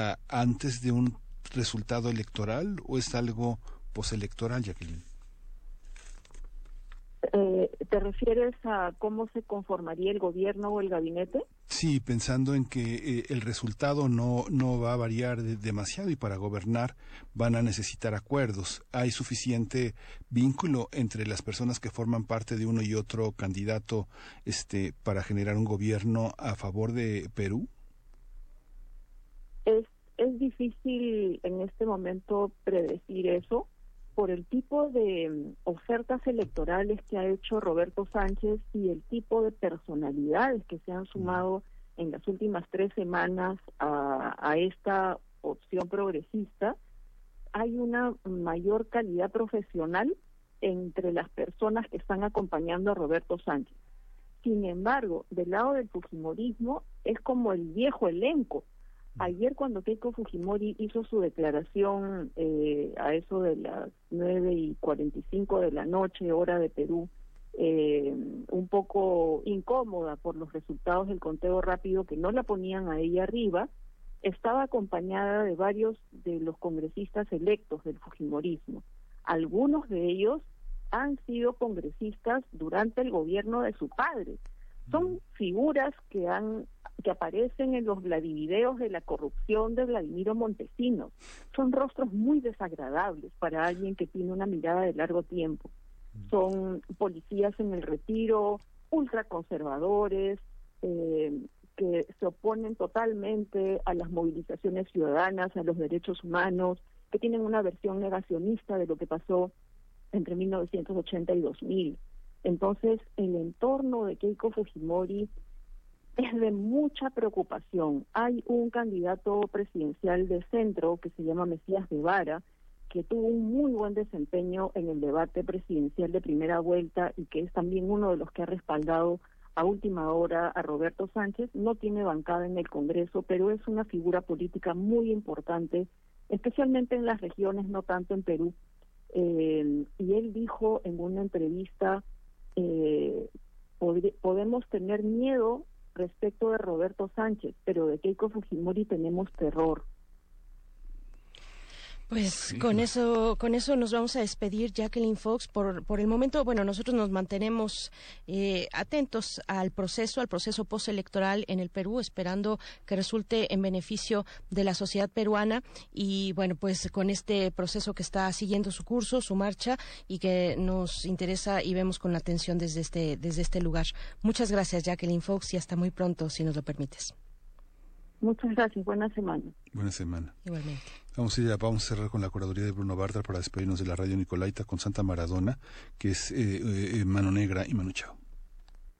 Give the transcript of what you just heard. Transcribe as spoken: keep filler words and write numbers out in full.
antes de un resultado electoral o es algo postelectoral, Jacqueline? Eh, ¿Te refieres a cómo se conformaría el gobierno o el gabinete? Sí, pensando en que eh, el resultado no, no va a variar de, demasiado y para gobernar van a necesitar acuerdos. ¿Hay suficiente vínculo entre las personas que forman parte de uno y otro candidato este, para generar un gobierno a favor de Perú? Es, es difícil en este momento predecir eso por el tipo de um, ofertas electorales que ha hecho Roberto Sánchez y el tipo de personalidades que se han sumado en las últimas tres semanas a, a esta opción progresista. Hay una mayor calidad profesional entre las personas que están acompañando a Roberto Sánchez. Sin embargo, del lado del fujimorismo es como el viejo elenco. Ayer cuando Keiko Fujimori hizo su declaración eh, a eso de las nueve y cuarenta y cinco de la noche, hora de Perú, eh, un poco incómoda por los resultados del conteo rápido que no la ponían a ella arriba, estaba acompañada de varios de los congresistas electos del fujimorismo. Algunos de ellos han sido congresistas durante el gobierno de su padre. Son figuras que han que aparecen en los Vladivideos de la corrupción de Vladimiro Montesinos. Son rostros muy desagradables para alguien que tiene una mirada de largo tiempo. Son policías en el retiro, ultraconservadores, eh, que se oponen totalmente a las movilizaciones ciudadanas, a los derechos humanos, que tienen una versión negacionista de lo que pasó entre mil novecientos ochenta y dos mil. Entonces, el entorno de Keiko Fujimori es de mucha preocupación. Hay un candidato presidencial de centro que se llama Mesías Guevara, que tuvo un muy buen desempeño en el debate presidencial de primera vuelta y que es también uno de los que ha respaldado a última hora a Roberto Sánchez. No tiene bancada en el Congreso, pero es una figura política muy importante, especialmente en las regiones, no tanto en Perú. Eh, y él dijo en una entrevista, eh, pod- podemos tener miedo respecto de Roberto Sánchez, pero de Keiko Fujimori tenemos terror. Pues Sí. con eso, con eso nos vamos a despedir, Jacqueline Fox. Por, por el momento, bueno, nosotros nos mantenemos eh, atentos al proceso, al proceso postelectoral en el Perú, esperando que resulte en beneficio de la sociedad peruana y, bueno, pues con este proceso que está siguiendo su curso, su marcha y que nos interesa y vemos con atención desde este, desde este lugar. Muchas gracias, Jacqueline Fox, y hasta muy pronto, si nos lo permites. Muchas gracias, buena semana. Buena semana. Igualmente. Vamos a ir a, vamos a cerrar con la curaduría de Bruno Bartra para despedirnos de la radio Nicolaita con Santa Maradona, que es eh, eh, Mano Negra y Manu Chao.